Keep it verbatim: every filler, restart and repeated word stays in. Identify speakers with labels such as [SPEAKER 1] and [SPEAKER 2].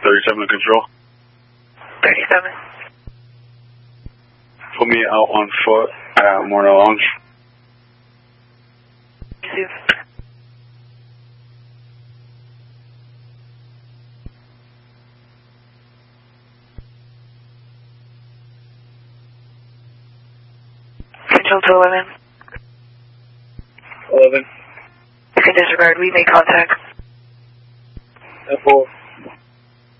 [SPEAKER 1] thirty-seven to control.
[SPEAKER 2] thirty-seven.
[SPEAKER 1] Put me out on foot at Morno Lounge.
[SPEAKER 2] Receive. Control to eleven.
[SPEAKER 1] eleven.
[SPEAKER 2] You can disregard. We make contact.
[SPEAKER 1] ten four.